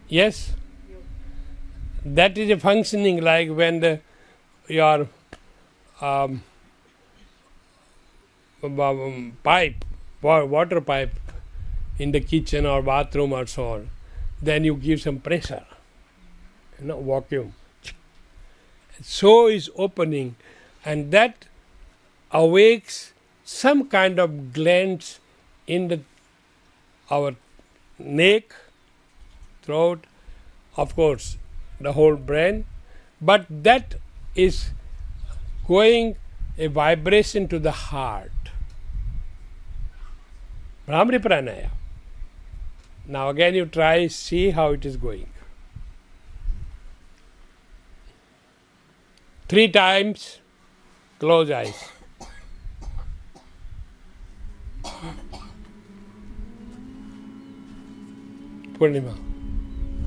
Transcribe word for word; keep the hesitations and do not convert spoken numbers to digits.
Yes? That is a functioning like when the, your um, um, pipe, water pipe in the kitchen or bathroom or so on, then you give some pressure, you know, vacuum. So is opening, and that awakes some kind of glands in the our neck, throat, of course, the whole brain, but that is going a vibration to the heart. Brahmari Pranaya. Now again you try, see how it is going. Three times, close eyes. Purnima.